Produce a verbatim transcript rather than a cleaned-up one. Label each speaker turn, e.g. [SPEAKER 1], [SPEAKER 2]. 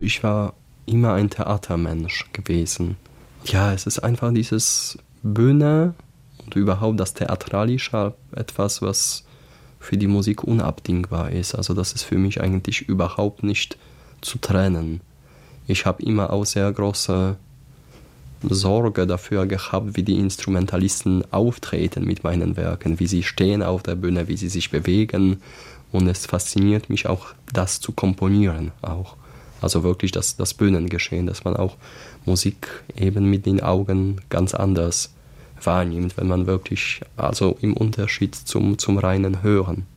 [SPEAKER 1] Ich war immer ein Theatermensch gewesen. Ja, es ist einfach dieses Bühne und überhaupt das Theatralische etwas, was für die Musik unabdingbar ist. Also das ist für mich eigentlich überhaupt nicht zu trennen. Ich habe immer auch sehr große Sorge dafür gehabt, wie die Instrumentalisten auftreten mit meinen Werken, wie sie stehen auf der Bühne, wie sie sich bewegen. Und es fasziniert mich auch, das zu komponieren auch. Also wirklich das, das Bühnengeschehen, dass man auch Musik eben mit den Augen ganz anders wahrnimmt, wenn man wirklich, also im Unterschied zum, zum reinen Hören.